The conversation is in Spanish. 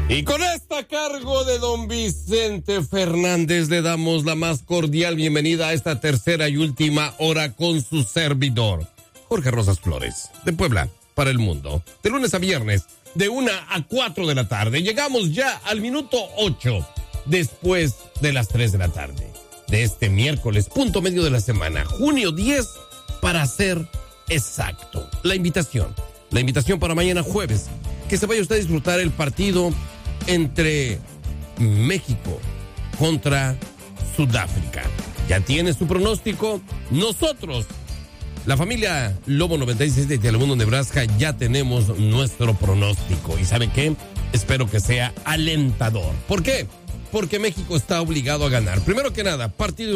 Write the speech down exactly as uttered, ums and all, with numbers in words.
Y con esta cargo de don Vicente Fernández le damos la más cordial bienvenida a esta tercera y última hora con su servidor, Jorge Rosas Flores, de Puebla para el mundo, de lunes a viernes, de una a cuatro de la tarde. Llegamos ya al minuto ocho, después de las tres de la tarde, de este miércoles, punto medio de la semana, junio diez, para ser exacto. La invitación, la invitación para mañana jueves, que se vaya usted a disfrutar el partido entre México contra Sudáfrica. ¿Ya tiene su pronóstico? Nosotros, la familia Lobo noventa y seis de Telemundo, Nebraska, ya tenemos nuestro pronóstico. ¿Y sabe qué? Espero que sea alentador. ¿Por qué? Porque México está obligado a ganar. Primero que nada, partido